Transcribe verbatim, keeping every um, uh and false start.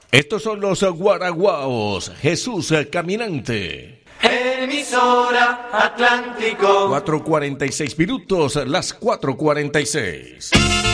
Estos son los guaraguaos, Jesús Caminante. Emisora Atlántico. cuatro cuarenta y seis minutos, las cuatro cuarenta y seis.